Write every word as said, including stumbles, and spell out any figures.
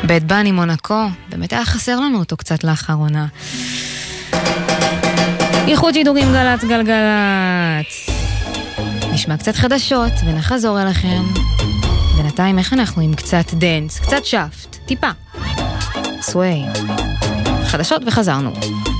בית בני מונקו, באמת היה חסר לנו אותו קצת לאחרונה. איחוד שידורים גלץ גלגלץ. נשמע קצת חדשות ונחזור אליכם. בינתיים איך אנחנו עם קצת דנס, קצת שפט, טיפה. סווי. חדשות וחזרנו.